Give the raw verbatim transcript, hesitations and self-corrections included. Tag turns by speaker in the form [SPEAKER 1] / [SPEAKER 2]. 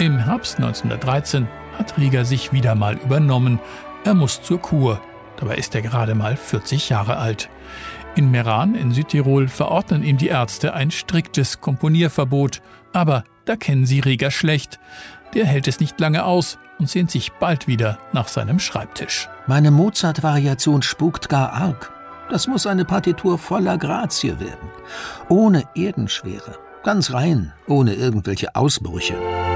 [SPEAKER 1] Im Herbst neunzehnhundertdreizehn hat Rieger sich wieder mal übernommen. Er muss zur Kur. Dabei ist er gerade mal vierzig Jahre alt. In Meran in Südtirol verordnen ihm die Ärzte ein striktes Komponierverbot. Aber da kennen sie Rieger schlecht. Der hält es nicht lange aus und sehnt sich bald wieder nach seinem Schreibtisch.
[SPEAKER 2] Meine Mozart-Variation spukt gar arg. Das muss eine Partitur voller Grazie werden. Ohne Erdenschwere. Ganz rein, ohne irgendwelche Ausbrüche.